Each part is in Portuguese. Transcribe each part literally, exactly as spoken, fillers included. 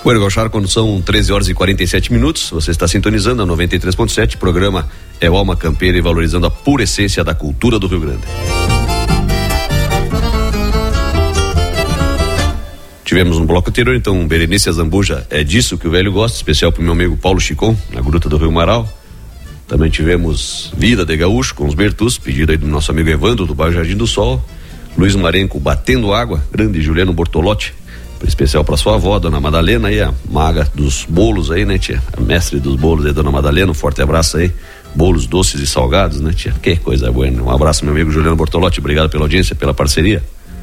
Bueno, Gauchar, quando são treze horas e quarenta e sete minutos, você está sintonizando a noventa e três ponto sete, programa é o Alma Campeira e valorizando a pura essência da cultura do Rio Grande. Tivemos no bloco anterior, então, Berenice Zambuja, é disso que o velho gosta, especial pro meu amigo Paulo Chicon, na Gruta do Rio Marau. Também tivemos Vida de Gaúcho, com os Bertus, pedido aí do nosso amigo Evandro, do bairro Jardim do Sol. Luiz Marenco, Batendo Água, grande Juliano Bortolotti, especial para sua avó, dona Madalena, aí a maga dos bolos aí, né, tia? A mestre dos bolos aí, dona Madalena, um forte abraço aí. Bolos doces e salgados, né, tia? Que coisa boa. Um abraço, meu amigo Juliano Bortolotti, obrigado pela audiência, pela parceria.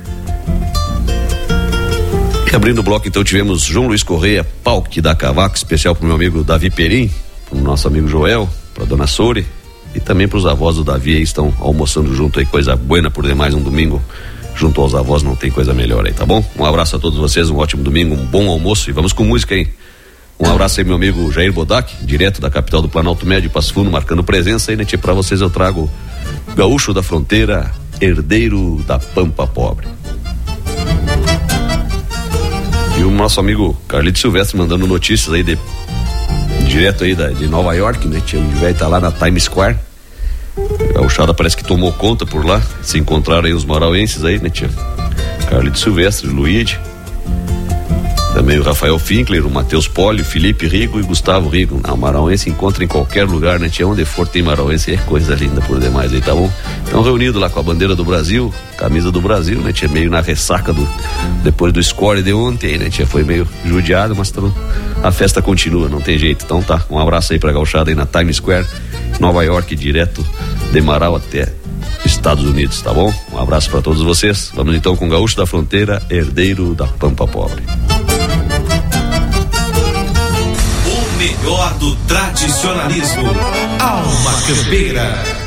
E abrindo o bloco, então, tivemos João Luiz Correia, Pau que dá cavaco, especial pro meu amigo Davi Perim, pro nosso amigo Joel, pra dona Sori, e também pros avós do Davi aí, estão almoçando junto aí, coisa buena por demais, um domingo junto aos avós, não tem coisa melhor aí, tá bom? Um abraço a todos vocês, um ótimo domingo, um bom almoço e vamos com música aí. Um abraço aí, meu amigo Jair Bodac, direto da capital do Planalto Médio, Passo Fundo, marcando presença aí, né, tia? Pra vocês eu trago Gaúcho da Fronteira, herdeiro da Pampa Pobre. E o nosso amigo Carlito Silvestre mandando notícias aí de, direto aí da, de Nova York, né, tia? O velho tá lá na Times Square. A gauchada parece que tomou conta por lá. Se encontraram aí os marauenses aí, né, tia? Carlito Silvestre, Luíde, também o Rafael Finkler, o Matheus Poli, o Felipe Rigo e Gustavo Rigo. Ah, o marauense encontra em qualquer lugar, né, tia? Onde for tem marauense, é coisa linda por demais aí, tá bom? Então reunido lá com a bandeira do Brasil, camisa do Brasil, né, tia? Meio na ressaca do, depois do score de ontem, né, tia? Foi meio judiado, mas tamo, a festa continua, não tem jeito. Então tá, um abraço aí pra gauchada aí na Times Square, Nova York, direto de Marau até Estados Unidos, tá bom? Um abraço pra todos vocês. Vamos então com Gaúcho da Fronteira, herdeiro da Pampa Pobre. O melhor do tradicionalismo, Alma Campeira.